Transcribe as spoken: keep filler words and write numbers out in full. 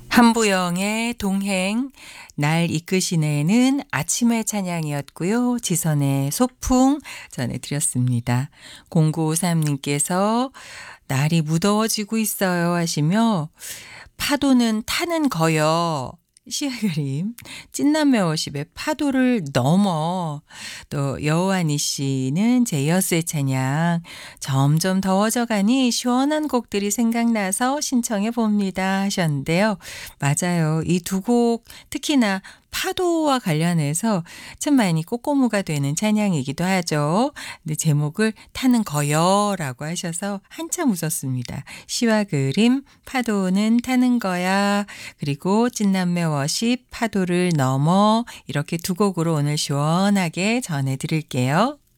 한부영의 동행, 날 이끄시네는 아침의 찬양이었고요. 지선의 소풍 전해드렸습니다. 공구오삼님께서 날이 무더워지고 있어요 하시며 파도는 타는 거요. 시의 그림 찐남매워십의 파도를 넘어. 또 여호와니 씨는 제이어스의 찬양 점점 더워져 가니 시원한 곡들이 생각나서 신청해 봅니다 하셨는데요. 맞아요. 이 두 곡 특히나 파도와 관련해서 참 많이 꼬꼬무가 되는 찬양이기도 하죠. 근데 제목을 타는 거여라고 하셔서 한참 웃었습니다. 시와 그림 파도는 타는 거야. 그리고 찐남매 워십 파도를 넘어 이렇게 두 곡으로 오늘 시원하게 전해드릴게요.